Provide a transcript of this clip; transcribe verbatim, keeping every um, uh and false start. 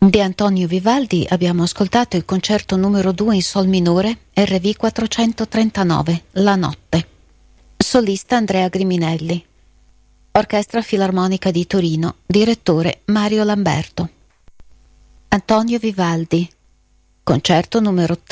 Di Antonio Vivaldi abbiamo ascoltato il concerto numero due in sol minore, R V quattrocentotrentanove, La notte. Solista Andrea Griminelli. Orchestra Filarmonica di Torino, direttore Mario Lamberto. Antonio Vivaldi, concerto numero